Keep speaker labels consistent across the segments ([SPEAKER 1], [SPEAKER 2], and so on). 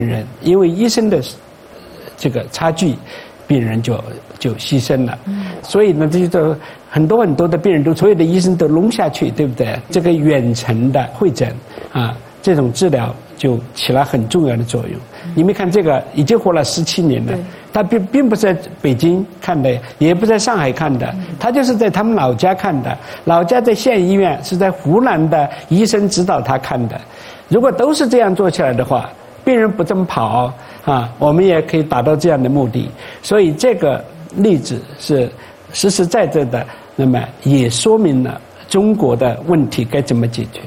[SPEAKER 1] 人，因为医生的这个差距，病人就牺牲了。所以呢，这就很多的病人都所有的医生都弄下去，对不对？这个远程的会诊啊，这种治疗就起了很重要的作用。你们看这个已经活了17年了，他并不是在北京看的，也不在上海看的，他就是在他们老家看的，老家在县医院，是在湖南的医生指导他看的。如果都是这样做起来的话，病人不这么跑啊，我们也可以达到这样的目的。所以这个例子是实实在在的，那么也说明了中国的问题该怎么解决。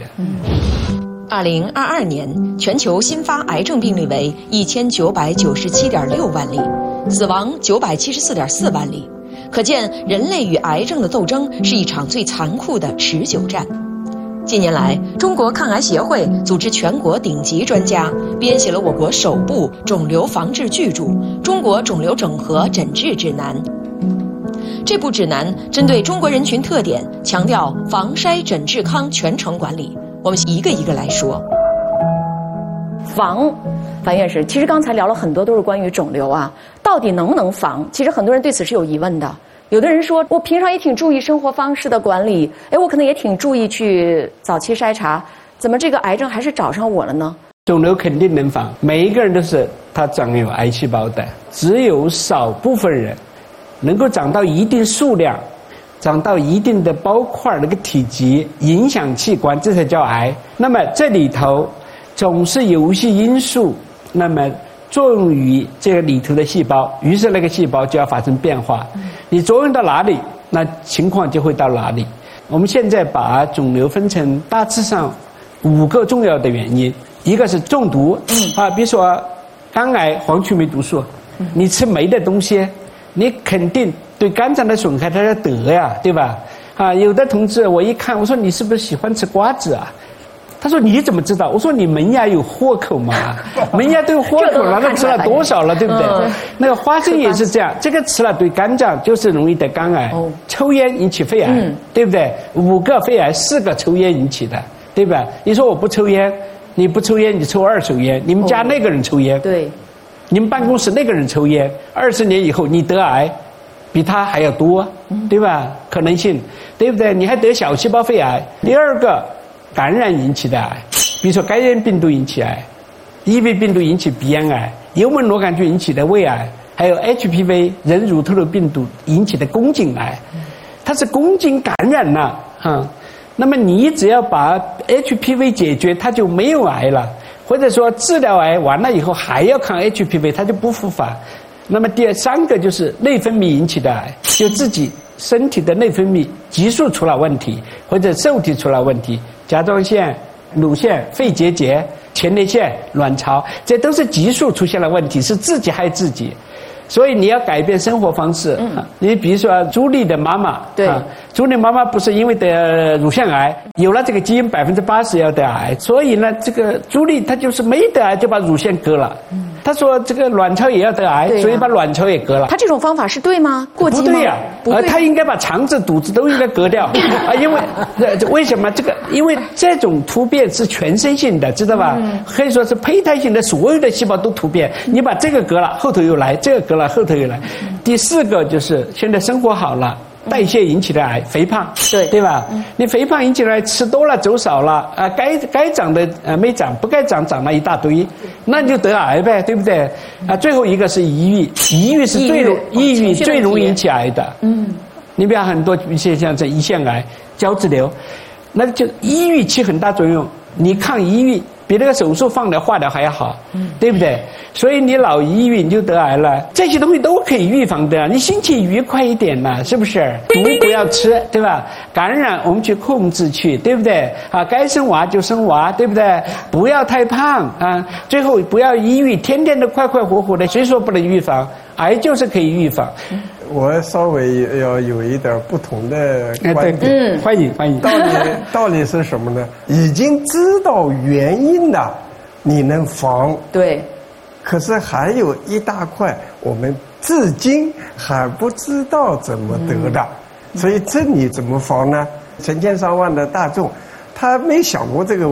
[SPEAKER 2] 2022年，全球新发癌症病例为1997.6万例，死亡974.4万例。可见，人类与癌症的斗争是一场最残酷的持久战。近年来，中国抗癌协会组织全国顶级专家编写了我国首部肿瘤防治巨著《中国肿瘤整合诊治指南》。这部指南针对中国人群特点，强调防筛诊治康全程管理。我们一个一个来说。
[SPEAKER 3] 防院士，其实刚才聊了很多都是关于肿瘤啊，到底能不能防？其实很多人对此是有疑问的。有的人说，我平常也挺注意生活方式的管理，我可能也挺注意去早期筛查，怎么这个癌症还是找上我了呢？
[SPEAKER 1] 肿瘤肯定能防，每一个人都是他长有癌细胞的，只有少部分人能够长到一定数量，长到一定的包块那个体积，影响器官，这才叫癌。那么这里头总是有一些因素，那么作用于这个里头的细胞，于是那个细胞就要发生变化。你作用到哪里，那情况就会到哪里。我们现在把肿瘤分成大致上5个重要的原因，一个是中毒比如说肝癌黄曲霉毒素，你吃霉的东西，你肯定对肝脏的损害它要得呀，对吧？有的同志我一看，我说你是不是喜欢吃瓜子啊？他说你怎么知道？我说你门牙有豁口嘛，门牙都有豁口了，那吃了多少了，对不对？那个花生也是这样，这个吃了对肝脏就是容易得肝癌。抽烟引起肺癌，对不对？5个肺癌4个抽烟引起的，对吧？你说我不抽烟，你不抽烟，你抽2手烟，你们家那个人抽烟，
[SPEAKER 3] 对，
[SPEAKER 1] 你们办公室那个人抽烟，20年以后你得癌比他还要多，对吧？可能性，对不对？你还得小细胞肺癌。第二个，感染引起的癌，比如说肝炎病毒引起癌，EB 病毒引起鼻咽癌，幽门螺杆菌引起的胃癌，还有 HPV 人乳头瘤病毒引起的宫颈癌，它是宫颈感染了那么你只要把 HPV 解决，它就没有癌了，或者说治疗癌完了以后还要抗 HPV， 它就不复发。那么第3个就是内分泌引起的癌，就自己身体的内分泌激素出了问题，或者受体出了问题，甲状腺、乳腺、肺结节、前列腺、卵巢，这都是激素出现了问题，是自己害自己。所以你要改变生活方式。你比如说朱莉的妈妈，
[SPEAKER 3] 对，
[SPEAKER 1] 朱莉妈妈不是因为得乳腺癌，有了这个基因80%要得癌，所以呢，这个朱莉她就是没得癌就把乳腺割了。她说这个卵巢也要得癌，所以把卵巢也割了。
[SPEAKER 3] 她这种方法是对吗？过激吗？
[SPEAKER 1] 不对呀，她应该把肠子、肚子都应该割掉因为为什么这个？因为这种突变是全身性的，知道吧？可以说是胚胎性的，所有的细胞都突变。你把这个割了，后头又来；这个割了，后头又来。第4个就是现在生活好了。代谢引起的癌，肥胖，对吧？你肥胖引起的癌，吃多了走少了该长的没长，不该长长了一大堆，那你就得癌呗，对不对？最后一个是抑郁，抑郁是最容易引起癌的。你比如很多一些像这胰腺癌、胶质瘤，那就抑郁起很大作用。你抗抑郁比那个手术放疗化疗还要好，对不对？所以你老抑郁你就得癌了，这些东西都可以预防的。你心情愉快一点嘛，是不是？毒不要吃，对吧？感染我们去控制去，对不对？该生娃就生娃，对不对？不要太胖最后不要抑郁，天天都快快活活的。谁说不能预防？癌就是可以预防。
[SPEAKER 4] 我稍微要有一点不同的观点。
[SPEAKER 1] 欢迎。
[SPEAKER 4] 道理是什么呢？已经知道原因的，你能防。
[SPEAKER 3] 对。
[SPEAKER 4] 可是还有一大块，我们至今还不知道怎么得的。所以这你怎么防呢？成千上万的大众，他没想过这个